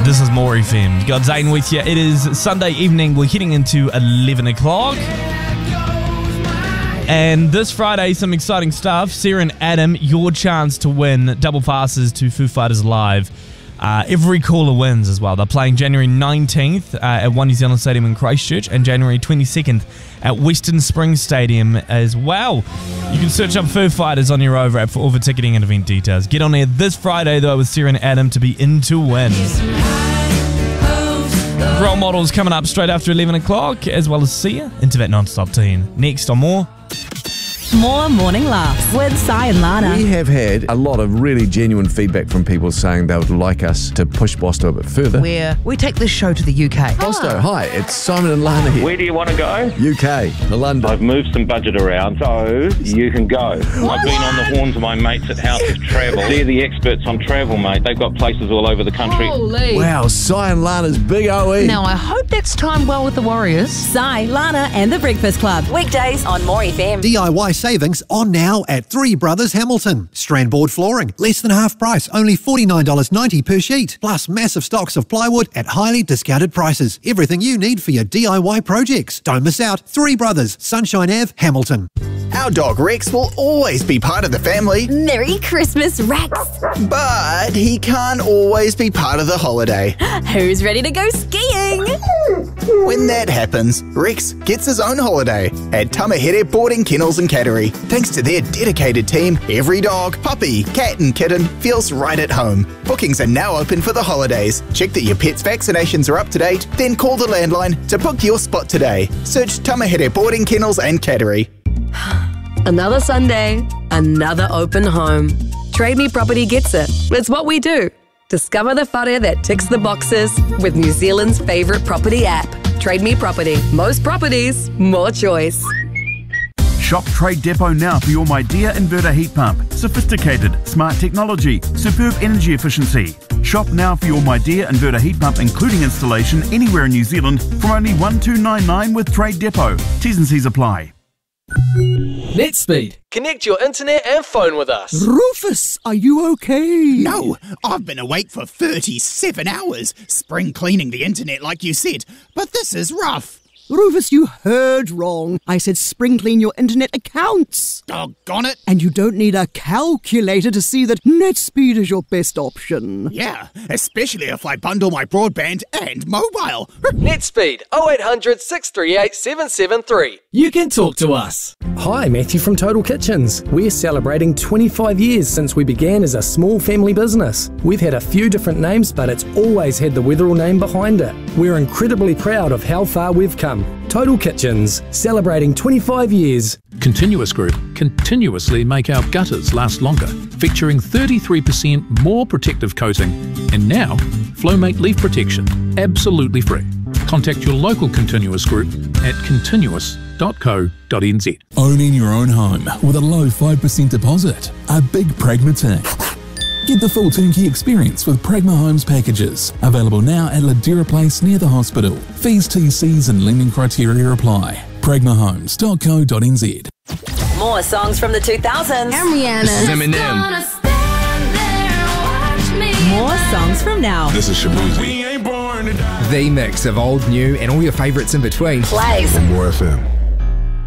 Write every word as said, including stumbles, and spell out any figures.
This is More F M. You got Zane with you. It is Sunday evening. We're heading into eleven o'clock. And this Friday, some exciting stuff. Sarah and Adam, your chance to win double passes to Foo Fighters Live. Uh, every caller wins as well. They're playing January nineteenth uh, at One New Zealand Stadium in Christchurch and January twenty-second at Western Springs Stadium as well. You can search up Foo Fighters on your over app for all the ticketing and event details. Get on there this Friday though with Sarah and Adam to be in to win. Role models coming up straight after eleven o'clock, as well as Sia into that non-stop team. Next on More. More Morning Laughs with Sai and Lana. We have had a lot of really genuine feedback from people saying they would like us to push Bosto a bit further. Where we take this show to the U K. Bosto, hi, it's Simon and Lana here. Where do you want to go? U K, the London. I've moved some budget around, so you can go. I've been on the horns of my mates at House of Travel. They're the experts on travel, mate. They've got places all over the country. Holy. Wow, Sai and Lana's big O E. Now, I hope that's timed well with the Warriors. Sai, Lana and the Breakfast Club. Weekdays on More F M. D I Y savings on now at Three Brothers Hamilton. Strandboard flooring, less than half price, only forty-nine dollars ninety per sheet. Plus massive stocks of plywood at highly discounted prices. Everything you need for your D I Y projects. Don't miss out. Three Brothers, Sunshine Avenue, Hamilton. Our dog Rex will always be part of the family, Merry Christmas, Rex! but he can't always be part of the holiday. Who's ready to go skiing? When that happens, Rex gets his own holiday at Tamahere Boarding Kennels and Cattery. Thanks to their dedicated team, every dog, puppy, cat and kitten feels right at home. Bookings are now open for the holidays. Check that your pet's vaccinations are up to date, then call the landline to book your spot today. Search Tamahere Boarding Kennels and Cattery. Another Sunday, another open home. Trade Me Property gets it. It's what we do. Discover the whare that ticks the boxes with New Zealand's favourite property app. Trade Me Property. Most properties, more choice. Shop Trade Depot now for your Midea inverter heat pump. Sophisticated, smart technology, superb energy efficiency. Shop now for your Midea inverter heat pump including installation anywhere in New Zealand from only one two nine nine with Trade Depot. T's and C's apply. NetSpeed. Connect your internet and phone with us. Rufus, are you okay? No, I've been awake for thirty-seven hours, spring cleaning the internet like you said, but this is rough. Rufus, you heard wrong. I said spring clean your internet accounts. Doggone it. And you don't need a calculator to see that NetSpeed is your best option. Yeah, especially if I bundle my broadband and mobile. NetSpeed oh eight hundred, six three eight, seven seven three. You can talk to us. Hi, Matthew from Total Kitchens. We're celebrating twenty-five years since we began as a small family business. We've had a few different names, but it's always had the Wetherill name behind it. We're incredibly proud of how far we've come. Total Kitchens, celebrating twenty-five years. Continuous Group continuously make our gutters last longer, featuring thirty-three percent more protective coating, and now Flowmate leaf protection, absolutely free. Contact your local Continuous Group at continuous dot co dot n z. Owning your own home with a low five percent deposit, a big pragmatic. Get the full turnkey experience with Pragma Homes packages. Available now at Ladera Place near the hospital. Fees, T Cs and lending criteria apply. pragma homes dot co dot n z. More songs from the two thousands. I'm Rihanna. This is Eminem. More songs from now. This is Shabuzi. The mix of old, new and all your favourites in between. Plays. More F M.